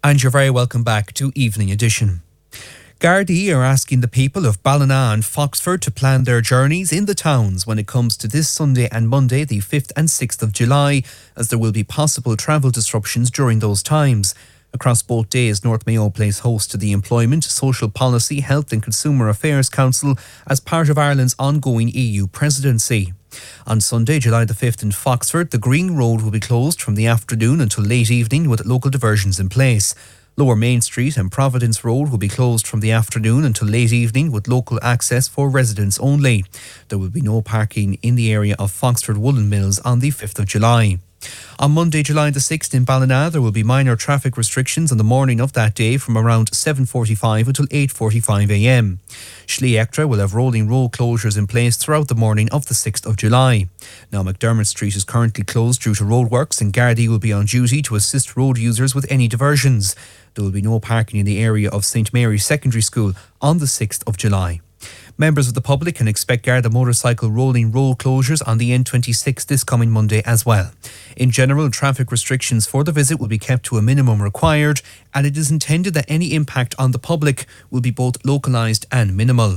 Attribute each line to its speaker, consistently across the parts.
Speaker 1: And you're very welcome back to Evening Edition. Gardaí are asking the people of Ballina and Foxford to plan their journeys in the towns when it comes to this Sunday and Monday, the 5th and 6th of July, as there will be possible travel disruptions during those times. Across both days, North Mayo plays host to the Employment, Social Policy, Health and Consumer Affairs Council as part of Ireland's ongoing EU presidency. On Sunday, July the 5th in Foxford, the Green Road will be closed from the afternoon until late evening with local diversions in place. Lower Main Street and Providence Road will be closed from the afternoon until late evening with local access for residents only. There will be no parking in the area of Foxford Woolen Mills on the 5th of July. On Monday, July the 6th in Ballina, there will be minor traffic restrictions on the morning of that day from around 7:45 until 8:45 a.m. Schley Ectra will have rolling road closures in place throughout the morning of the 6th of July. Now, McDermott Street is currently closed due to roadworks and Gardaí will be on duty to assist road users with any diversions. There will be no parking in the area of St Mary's Secondary School on the 6th of July. Members of the public can expect Garda motorcycle rolling road closures on the N26 this coming Monday as well. In general, traffic restrictions for the visit will be kept to a minimum required, and it is intended that any impact on the public will be both localised and minimal.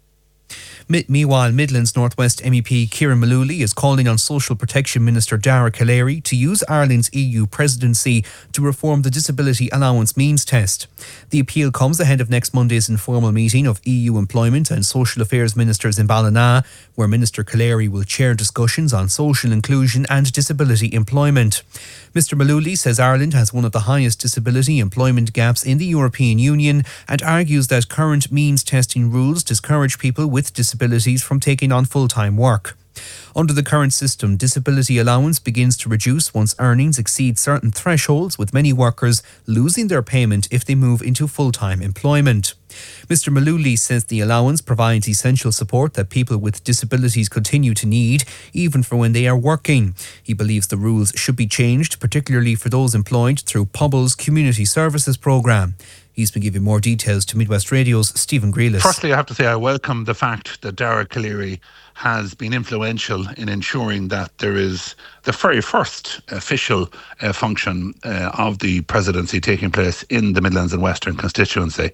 Speaker 1: Meanwhile, Midlands North West MEP Kieran Mullooly is calling on Social Protection Minister Dara Calleary to use Ireland's EU presidency to reform the Disability Allowance means test. The appeal comes ahead of next Monday's informal meeting of EU Employment and Social Affairs Ministers in Ballina, where Minister Calleary will chair discussions on social inclusion and disability employment. Mr Mullooly says Ireland has one of the highest disability employment gaps in the European Union and argues that current means testing rules discourage people with disabilities from taking on full-time work. Under the current system, disability allowance begins to reduce once earnings exceed certain thresholds, with many workers losing their payment if they move into full-time employment. Mr Mullooly says the allowance provides essential support that people with disabilities continue to need, even for when they are working. He believes the rules should be changed, particularly for those employed through Pobble's Community Services programme. He's been giving more details to Midwest Radio's Stephen Grealis.
Speaker 2: Firstly, I have to say I welcome the fact that Dara Calleary has been influential in ensuring that there is the very first official function of the presidency taking place in the Midlands and Western constituency.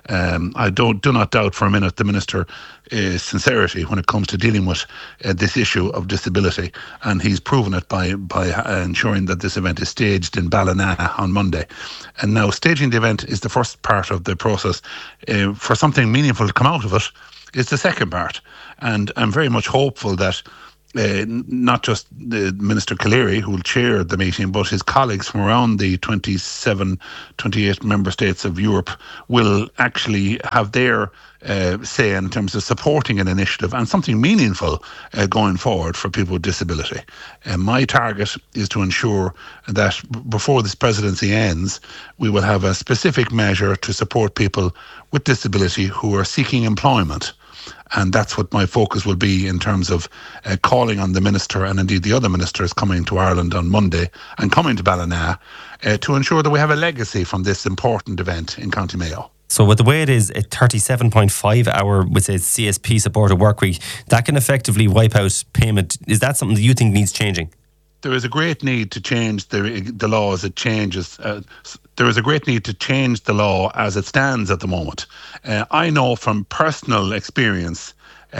Speaker 2: I do not doubt for a minute the Minister's sincerity when it comes to dealing with this issue of disability, and he's proven it by ensuring that this event is staged in Ballina on Monday. And now staging the event is the first part of the process. For something meaningful to come out of it is the second part, and I'm very much hopeful that not just the Minister Calleary, who will chair the meeting, but his colleagues from around the 27, 28 member states of Europe will actually have their say in terms of supporting an initiative and something meaningful going forward for people with disability. My target is to ensure that before this presidency ends, we will have a specific measure to support people with disability who are seeking employment. And that's what my focus will be in terms of calling on the Minister and indeed the other ministers coming to Ireland on Monday and coming to Ballina to ensure that we have a legacy from this important event in County Mayo.
Speaker 3: So with the way it is, a 37.5 hour with a CSP supported work week, that can effectively wipe out payment. Is that something that you think needs changing?
Speaker 2: There is a great need to change the law as it changes. There is a great need to change the law as it stands at the moment. I know from personal experience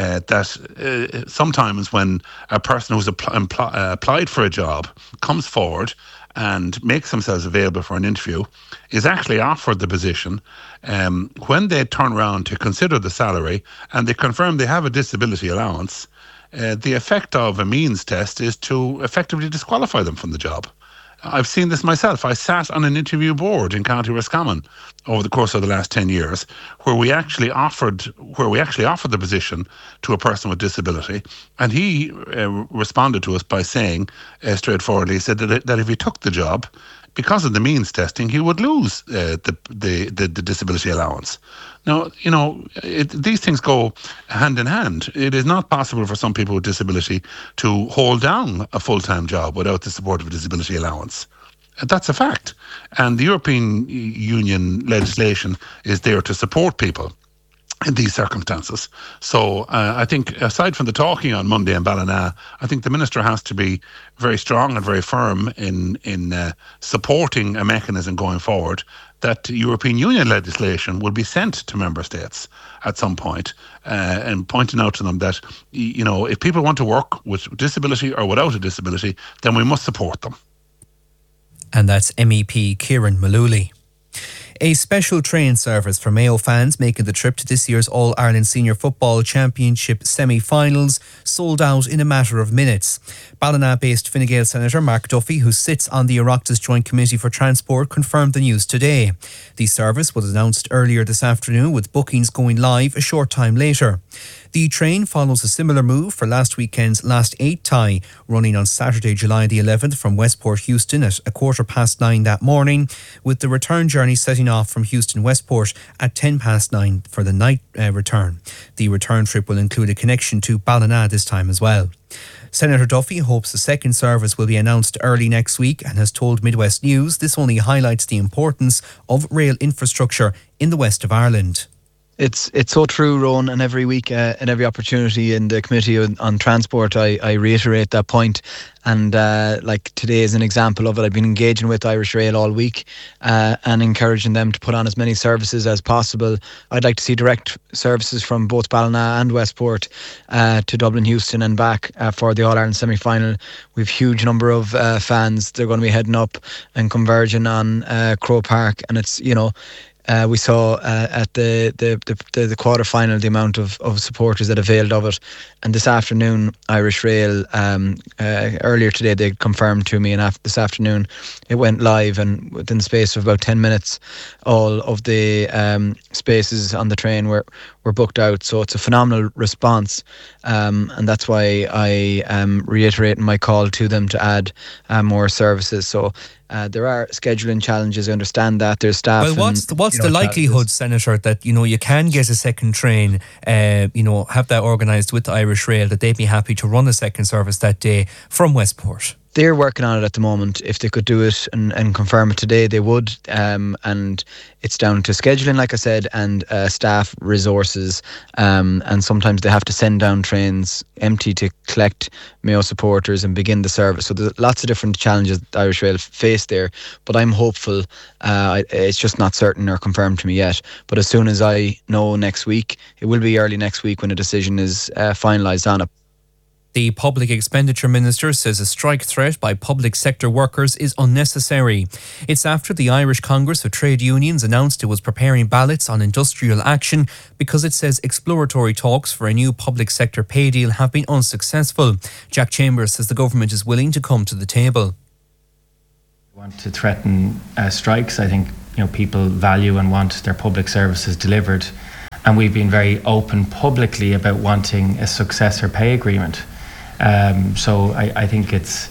Speaker 2: that sometimes when a person who's applied for a job comes forward and makes themselves available for an interview, is actually offered the position, when they turn around to consider the salary and they confirm they have a disability allowance, the effect of a means test is to effectively disqualify them from the job. I've seen this myself. I sat on an interview board in County Roscommon over the course of the last 10 years, where we actually offered the position to a person with disability, and he responded to us by saying straightforwardly, he said that if he took the job, because of the means testing, he would lose the disability allowance. Now, these things go hand in hand. It is not possible for some people with disability to hold down a full-time job without the support of a disability allowance. That's a fact. And the European Union legislation is there to support people. in these circumstances. So I think aside from the talking on Monday in Ballina, I think the Minister has to be very strong and very firm in supporting a mechanism going forward that European Union legislation will be sent to member states at some point, and pointing out to them that, you know, if people want to work with disability or without a disability, then we must support them.
Speaker 1: And that's MEP Kieran Mullooly. A special train service for Mayo fans making the trip to this year's All-Ireland Senior Football Championship semi-finals sold out in a matter of minutes. Ballina-based Fine Gael Senator Mark Duffy, who sits on the Oireachtas Joint Committee for Transport, confirmed the news today. The service was announced earlier this afternoon, with bookings going live a short time later. The train follows a similar move for last weekend's Last 8 tie, running on Saturday, July the 11th from Westport Houston at 9:15 that morning, with the return journey setting off from Houston Westport at 9:10 for the night return. The return trip will include a connection to Ballina this time as well. Senator Duffy hopes the second service will be announced early next week and has told Midwest News this only highlights the importance of rail infrastructure in the west of Ireland.
Speaker 4: It's so true, Rowan, and every week and every opportunity in the Committee on Transport, I reiterate that point. And like today is an example of it. I've been engaging with Irish Rail all week and encouraging them to put on as many services as possible. I'd like to see direct services from both Ballina and Westport to Dublin, Houston and back for the All-Ireland semi-final. We've a huge number of fans. They're going to be heading up and converging on Croke Park, and it's, you know, we saw at the quarter final the amount of supporters that availed of it, and this afternoon Irish Rail earlier today they confirmed to me, and this afternoon it went live, and within the space of about 10 minutes all of the spaces on the train were booked out. So it's a phenomenal response, and that's why I am reiterating my call to them to add more services. So there are scheduling challenges. I understand that there's staff.
Speaker 1: Well, what's the likelihood, Senator, that you can get a second train, have that organised with the Irish Rail, that they'd be happy to run a second service that day from Westport?
Speaker 4: They're working on it at the moment. If they could do it and confirm it today, they would. And it's down to scheduling, like I said, and staff resources. And sometimes they have to send down trains empty to collect Mayo supporters and begin the service. So there's lots of different challenges that Irish Rail face there. But I'm hopeful. It's just not certain or confirmed to me yet. But as soon as I know next week, it will be early next week when a decision is finalised on it.
Speaker 1: The Public Expenditure Minister says a strike threat by public sector workers is unnecessary. It's after the Irish Congress of Trade Unions announced it was preparing ballots on industrial action because it says exploratory talks for a new public sector pay deal have been unsuccessful. Jack Chambers says the government is willing to come to the table.
Speaker 5: Want to threaten strikes. I think people value and want their public services delivered, and we've been very open publicly about wanting a successor pay agreement. So I think it's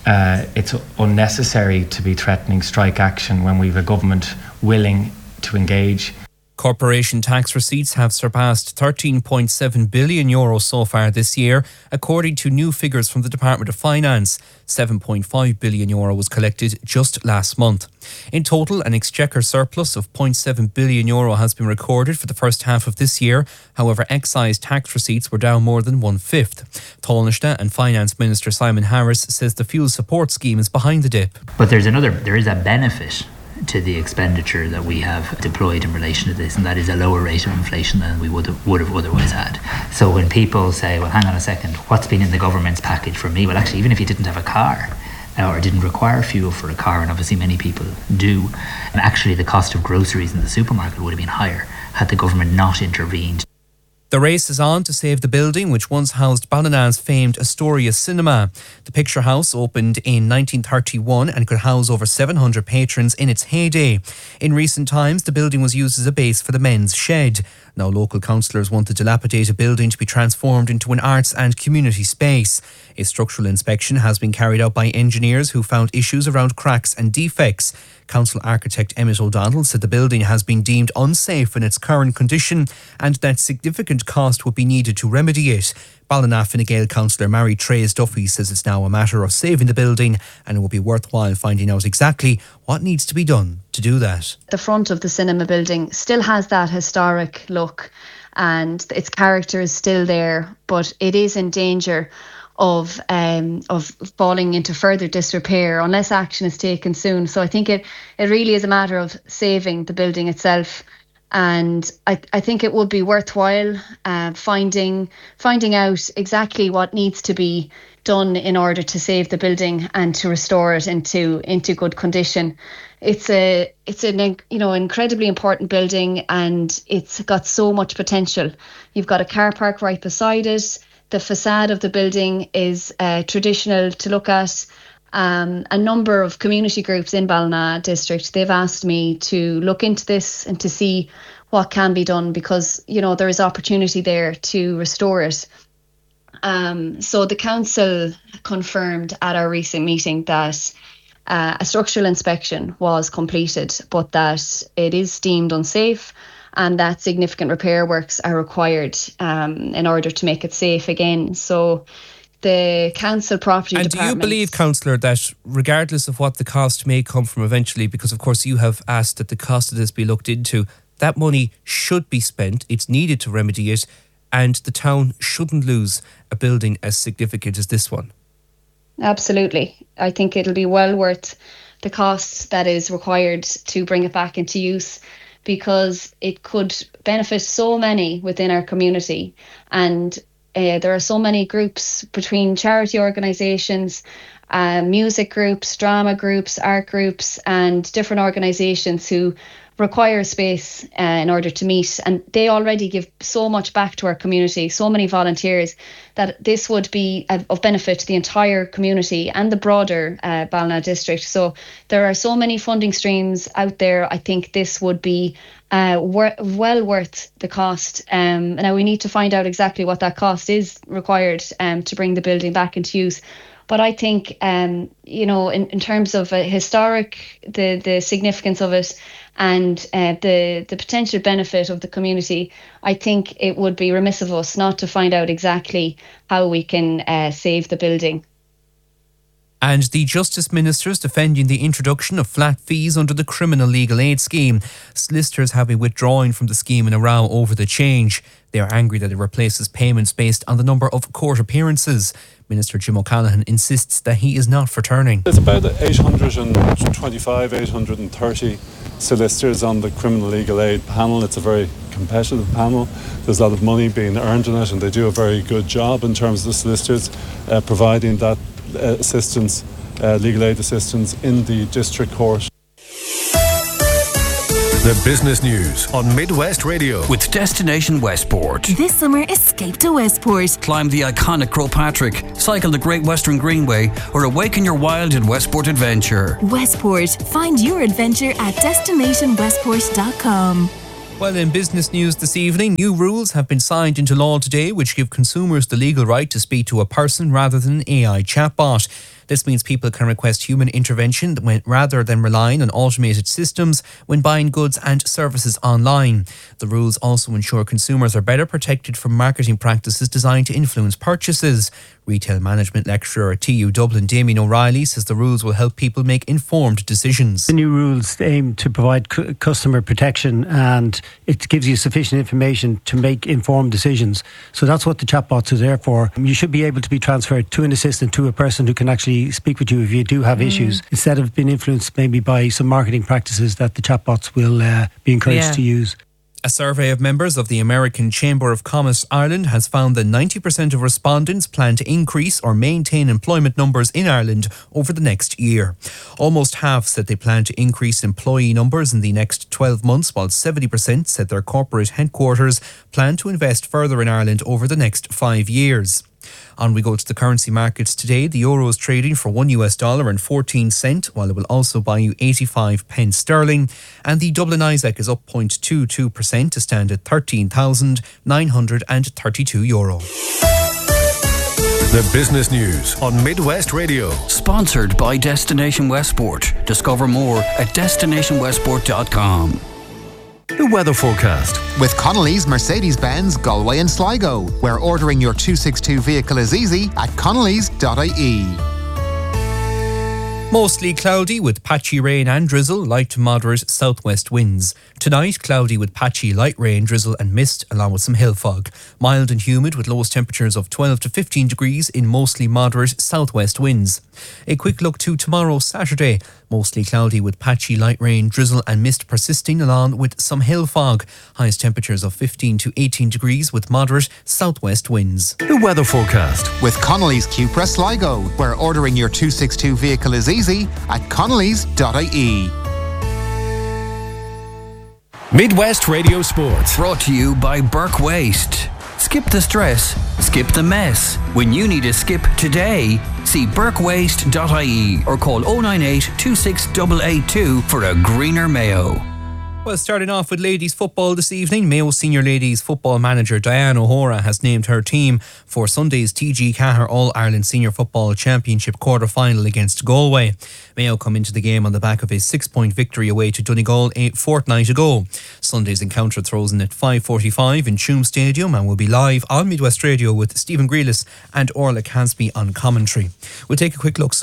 Speaker 5: unnecessary to be threatening strike action when we've a government willing to engage.
Speaker 1: Corporation tax receipts have surpassed €13.7 billion so far this year, according to new figures from the Department of Finance. €7.5 billion was collected just last month. In total, an exchequer surplus of €0.7 billion has been recorded for the first half of this year. However, excise tax receipts were down more than 1/5. Taoiseach and Finance Minister Simon Harris says the fuel support scheme is behind the dip.
Speaker 6: But there is a benefit to the expenditure that we have deployed in relation to this, and that is a lower rate of inflation than we would have otherwise had. So when people say, well, hang on a second, what's been in the government's package for me? Well, actually, even if you didn't have a car or didn't require fuel for a car, and obviously many people do, and actually the cost of groceries in the supermarket would have been higher had the government not intervened.
Speaker 1: The race is on to save the building which once housed Ballina's famed Astoria Cinema. The Picture House opened in 1931 and could house over 700 patrons in its heyday. In recent times, the building was used as a base for the men's shed. Now, local councillors want the dilapidated building to be transformed into an arts and community space. A structural inspection has been carried out by engineers who found issues around cracks and defects. Council architect Emmett O'Donnell said the building has been deemed unsafe in its current condition and that significant cost would be needed to remedy it. Ballina Fine Gael councillor Mary Trays Duffy says it's now a matter of saving the building, and it will be worthwhile finding out exactly what needs to be done to do that.
Speaker 7: The front of the cinema building still has that historic look. and its character is still there, but it is in danger of falling into further disrepair unless action is taken soon. So I think it really is a matter of saving the building itself. And I think it would be worthwhile finding out exactly what needs to be done in order to save the building and to restore it into good condition. It's an incredibly important building, and it's got so much potential. You've got a car park right beside it. The facade of the building is traditional to look at. A number of community groups in Ballina district, they've asked me to look into this and to see what can be done, because there is opportunity there to restore it. So the council confirmed at our recent meeting that a structural inspection was completed, but that it is deemed unsafe and that significant repair works are required in order to make it safe again. So the council property department...
Speaker 1: And do you believe, councillor, that regardless of what the cost may come from eventually, because of course you have asked that the cost of this be looked into, that money should be spent, it's needed to remedy it, and the town shouldn't lose a building as significant as this one?
Speaker 7: Absolutely. I think it'll be well worth the cost that is required to bring it back into use, because it could benefit so many within our community. And there are so many groups between charity organisations, music groups, drama groups, art groups, and different organisations who require space in order to meet, and they already give so much back to our community, so many volunteers, that this would be of benefit to the entire community and the broader Ballina district. So there are so many funding streams out there. I think this would be well worth the cost. Now we need to find out exactly what that cost is required to bring the building back into use. But I think, in terms of historic, the significance of it and the potential benefit of the community, I think it would be remiss of us not to find out exactly how we can save the building.
Speaker 1: And the Justice Minister is defending the introduction of flat fees under the Criminal Legal Aid Scheme. Solicitors have been withdrawing from the scheme in a row over the change. They are angry that it replaces payments based on the number of court appearances. Minister Jim O'Callaghan insists that he is not for turning.
Speaker 8: There's about 825, 830 solicitors on the Criminal Legal Aid panel. It's a very competitive panel. There's a lot of money being earned in it, and they do a very good job in terms of the solicitors providing that assistance, legal aid assistance in the district court.
Speaker 9: The business news on Midwest Radio
Speaker 10: with Destination Westport.
Speaker 11: This summer, escape to Westport.
Speaker 10: Climb the iconic Croagh Patrick, cycle the Great Western Greenway, or awaken your wild in Westport Adventure.
Speaker 11: Westport. Find your adventure at destinationwestport.com.
Speaker 1: Well, in business news this evening, new rules have been signed into law today which give consumers the legal right to speak to a person rather than an AI chatbot. This means people can request human intervention rather than relying on automated systems when buying goods and services online. The rules also ensure consumers are better protected from marketing practices designed to influence purchases. Retail management lecturer at TU Dublin, Damien O'Reilly, says the rules will help people make informed decisions.
Speaker 12: The new rules aim to provide customer protection, and it gives you sufficient information to make informed decisions. So that's what the chatbots are there for. You should be able to be transferred to an assistant, to a person who can actually speak with you if you do have issues, instead of being influenced maybe by some marketing practices that the chatbots will be encouraged to use.
Speaker 1: A survey of members of the American Chamber of Commerce Ireland has found that 90% of respondents plan to increase or maintain employment numbers in Ireland over the next year. Almost half said they plan to increase employee numbers in the next 12 months, while 70% said their corporate headquarters plan to invest further in Ireland over the next 5 years. On we go to the currency markets today. The euro is trading for $1.14, while it will also buy you 85 pence sterling. And the Dublin Isaac is up 0.22% to stand at €13,932.
Speaker 9: The business news on Midwest Radio.
Speaker 10: Sponsored by Destination Westport. Discover more at destinationwestport.com.
Speaker 9: The weather forecast.
Speaker 13: With Connolly's Mercedes-Benz Galway and Sligo, where ordering your 262 vehicle is easy at connellys.ie.
Speaker 1: Mostly cloudy with patchy rain and drizzle, light to moderate southwest winds. Tonight, cloudy with patchy light rain, drizzle and mist, along with some hill fog. Mild and humid with lowest temperatures of 12 to 15 degrees in mostly moderate southwest winds. A quick look to tomorrow, Saturday. Mostly cloudy with patchy light rain, drizzle and mist persisting, along with some hill fog. Highest temperatures of 15 to 18 degrees with moderate southwest winds.
Speaker 9: The weather forecast
Speaker 13: with Connolly's Cupra Sligo, where ordering your 262 vehicle is easy at connellys.ie.
Speaker 9: Midwest Radio Sports.
Speaker 10: Brought to you by Burke Waste. Skip the stress, skip the mess. When you need a skip today, see burkewaste.ie or call 098 26882 for a greener Mayo.
Speaker 1: Well, starting off with ladies football this evening, Mayo senior ladies football manager Diane O'Hora has named her team for Sunday's TG Cahir All-Ireland Senior Football Championship quarter-final against Galway. Mayo come into the game on the back of a 6-point victory away to Donegal a fortnight ago. Sunday's encounter throws in at 5:45 in Tuam Stadium and will be live on Midwest Radio with Stephen Grealis and Orla Cansby on commentary. We'll take a quick look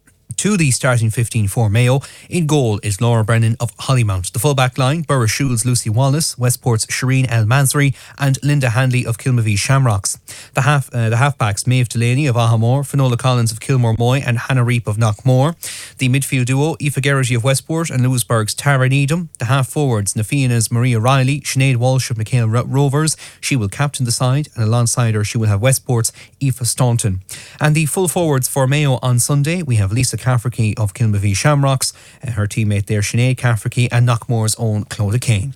Speaker 1: to the starting 15 for Mayo. In goal is Laura Brennan of Hollymount. The full-back line, Burra Schul's Lucy Wallace, Westport's Shireen El Mansouri and Linda Handley of Kilmavie Shamrocks. The halfbacks, Maeve Delaney of Ahamore, Finola Collins of Kilmore Moy and Hannah Reap of Knockmore. The midfield duo, Aoife Geraghty of Westport and Lewisburg's Tara Needham. The half-forwards, Nafiana's Maria Riley, Sinead Walsh of McHale Rovers. She will captain the side, and alongside her she will have Westport's Aoife Staunton. And the full forwards for Mayo on Sunday, we have Lisa Cafferty of Kilmavie Shamrocks, her teammate there Sinead Cafferty and Knockmore's own Clodagh Kane.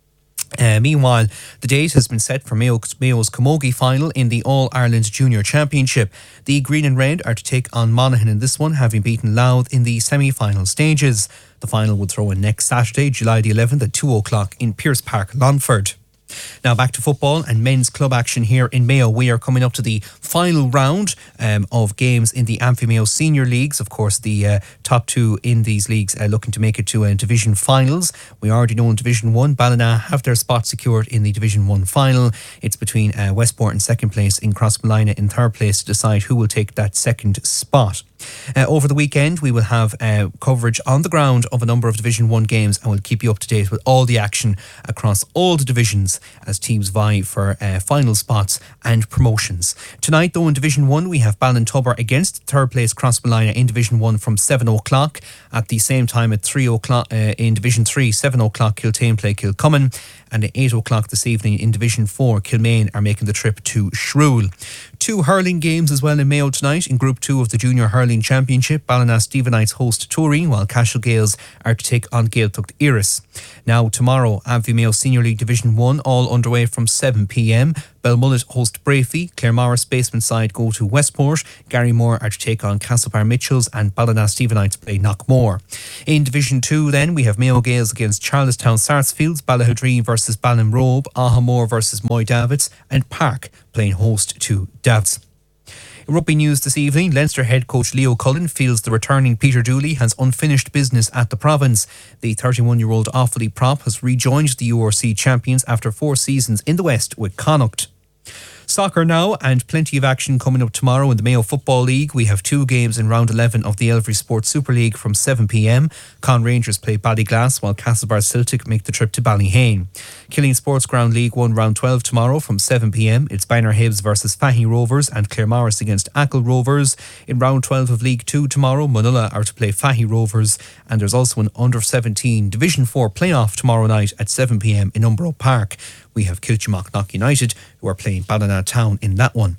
Speaker 1: Meanwhile, the date has been set for Mayo's Camogie final in the All-Ireland Junior Championship. The Green and Red are to take on Monaghan in this one, having beaten Louth in the semi-final stages. The final will throw in next Saturday, July the 11th at 2 o'clock in Pierce Park, Longford. Now back to football and men's club action here in Mayo. We are coming up to the final round of games in the Amphy Mayo Senior Leagues. Of course, the top two in these leagues looking to make it to division finals. We already know in Division 1, Ballina have their spot secured in the Division 1 final. It's between Westport in second place and Crossmolina in third place to decide who will take that second spot. Over the weekend, we will have coverage on the ground of a number of Division 1 games, and we'll keep you up to date with all the action across all the divisions as teams vie for final spots and promotions. Tonight, though, in Division 1, we have Ballintubber against third place Crossmolina in Division 1 from 7 o'clock. At the same time, at 3 o'clock in Division 3, 7 o'clock, Kiltane play Kilcummin. And at 8 o'clock this evening in Division 4, Kilmaine are making the trip to Shrule. Two hurling games as well in Mayo tonight. In Group 2 of the Junior Hurling Championship, Ballina Stephenites host Toureen, while Cashel Gales are to take on Gaeltacht Iris. Now tomorrow, Amphy Mayo Senior League Division 1, all underway from 7 p.m. Belmullet host Brafey, Claremorris basement side go to Westport, Garrymore are to take on Castlebar Mitchells and Ballina Stephenites play Knockmore. In Division 2 then, we have Mayo Gales against Charlestown Sarsfields, Ballahadreen versus Ballinrobe, Ahamore versus Moy Davids and Park playing host to Davs. In rugby news this evening, Leinster head coach Leo Cullen feels the returning Peter Dooley has unfinished business at the province. The 31-year-old Offaly prop has rejoined the URC champions after 4 seasons in the West with Connacht. Soccer now, and plenty of action coming up tomorrow in the Mayo Football League. We have 2 games in round 11 of the Elvery Sports Super League from 7 p.m. Con Rangers play Ballyglass while Castlebar Celtic make the trip to Ballyhane. Killeen Sports Ground League 1 round 12 tomorrow from 7 p.m. It's Banner Hibs versus Fahy Rovers and Claremorris against Achill Rovers. In round 12 of League 2 tomorrow, Munulla are to play Fahy Rovers, and there's also an under-17 Division 4 playoff tomorrow night at 7 p.m. in Umbro Park. We have Kilchimock United who are playing Ballina Town in that one.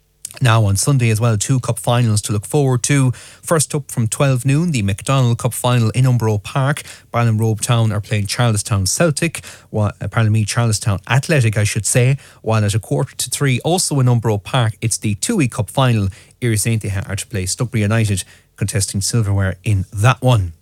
Speaker 1: Now on Sunday as well, 2 cup finals to look forward to. First up from 12 noon, the McDonald Cup final in Umbro Park. Ballinrobe Town are playing Charlestown Celtic, Charlestown Athletic I should say, while at 2:45 also in Umbro Park it's the Tui Cup final. Erie St. are to play Stubbury United, contesting silverware in that one.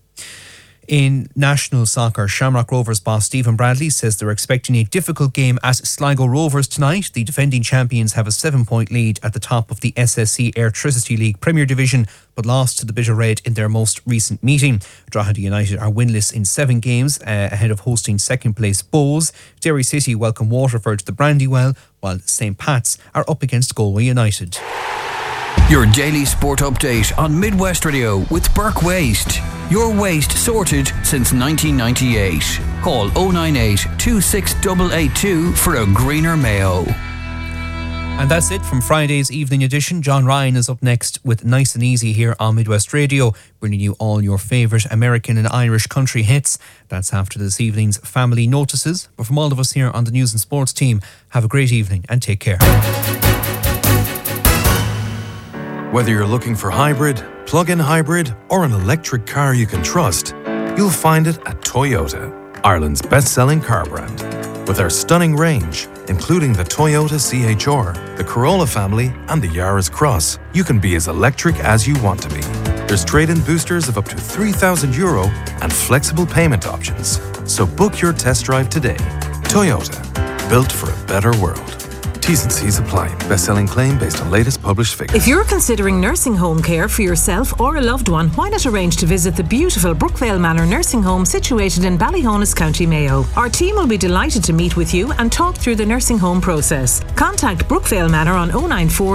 Speaker 1: In national soccer, Shamrock Rovers boss Stephen Bradley says they're expecting a difficult game at Sligo Rovers tonight. The defending champions have a 7-point lead at the top of the SSC Airtricity League Premier Division, but lost to the Bitter Red in their most recent meeting. Drogheda United are winless in 7 games ahead of hosting second place Bows. Derry City welcome Waterford to the Brandywell, while St Pat's are up against Galway United.
Speaker 10: Your daily sport update on Midwest Radio with Burke Waste. Your waste sorted since 1998. Call 098 26882 for a greener Mayo.
Speaker 1: And that's it from Friday's evening edition. John Ryan is up next with Nice and Easy here on Midwest Radio, bringing you all your favourite American and Irish country hits. That's after this evening's family notices. But from all of us here on the News and Sports team, have a great evening and take care.
Speaker 14: Whether you're looking for hybrid, plug-in hybrid, or an electric car you can trust, you'll find it at Toyota, Ireland's best-selling car brand. With our stunning range, including the Toyota CHR, the Corolla family, and the Yaris Cross, you can be as electric as you want to be. There's trade-in boosters of up to €3,000 and flexible payment options. So book your test drive today. Toyota, built for a better world. T's and C's apply. Best-selling claim based on latest published figures.
Speaker 15: If you're considering nursing home care for yourself or a loved one, why not arrange to visit the beautiful Brookvale Manor Nursing Home situated in Ballyhonus, County Mayo. Our team will be delighted to meet with you and talk through the nursing home process. Contact Brookvale Manor on 094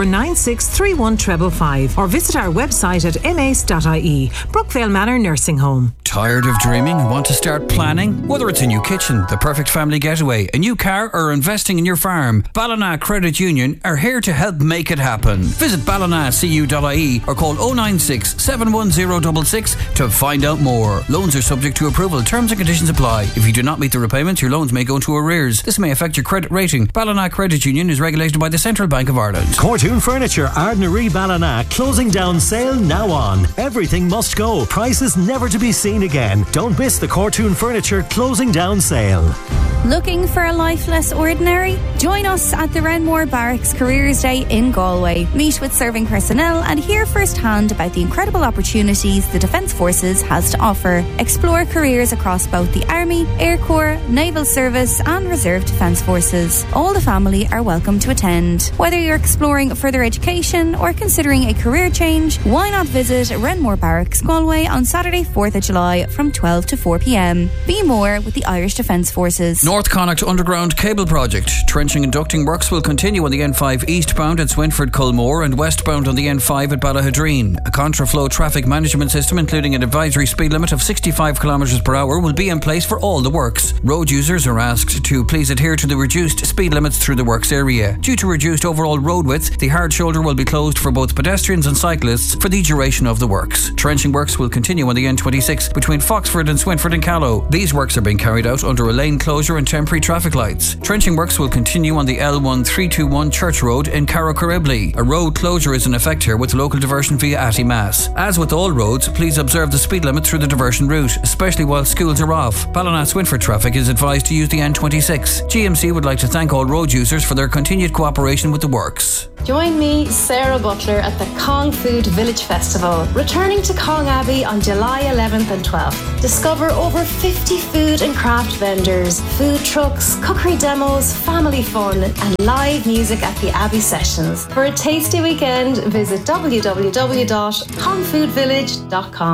Speaker 15: 9631 555 or visit our website at mace.ie. Brookvale Manor Nursing Home.
Speaker 10: Tired of dreaming and want to start planning? Whether it's a new kitchen, the perfect family getaway, a new car, or investing in your farm, Ballina Credit Union are here to help make it happen. Visit ballinacu.ie or call 096 710 66 to find out more. Loans are subject to approval. Terms and conditions apply. If you do not meet the repayments, your loans may go into arrears. This may affect your credit rating. Ballina Credit Union is regulated by the Central Bank of Ireland.
Speaker 16: Cortoon Furniture, Ardnaree Ballina, closing down sale now on. Everything must go. Prices never to be seen again. Don't miss the Cortoon Furniture closing down sale.
Speaker 17: Looking for a life less ordinary? Join us at the Renmore Barracks Careers Day in Galway. Meet with serving personnel and hear firsthand about the incredible opportunities the Defence Forces has to offer. Explore careers across both the Army, Air Corps, Naval Service and Reserve Defence Forces. All the family are welcome to attend. Whether you're exploring further education or considering a career change, why not visit Renmore Barracks Galway on Saturday 4th of July from 12 to 4 p.m. Be more with the Irish Defence Forces.
Speaker 10: North Connacht Underground Cable Project. Trenching and ducting works will continue on the N5 eastbound at Swinford Culmore and westbound on the N5 at Ballahadreen. A contraflow traffic management system including an advisory speed limit of 65 km per hour will be in place for all the works. Road users are asked to please adhere to the reduced speed limits through the works area. Due to reduced overall road width, the hard shoulder will be closed for both pedestrians and cyclists for the duration of the works. Trenching works will continue on the N26 between Foxford and Swinford and Callow. These works are being carried out under a lane closure and temporary traffic lights. Trenching works will continue on the L1321 Church Road in Carrockaribly. A road closure is in effect here with local diversion via Attymass. As with all roads, please observe the speed limit through the diversion route, especially while schools are off. Ballina-Swinford traffic is advised to use the N26. GMC would like to thank all road users for their continued cooperation with the works.
Speaker 18: Join me, Sarah Butler, at the Cong Food Village Festival, returning to Cong Abbey on July 11th and 12th. Discover over 50 food and craft vendors, food trucks, cookery demos, family fun, and live music at the Abbey Sessions. For a tasty weekend, visit www.congfoodvillage.com.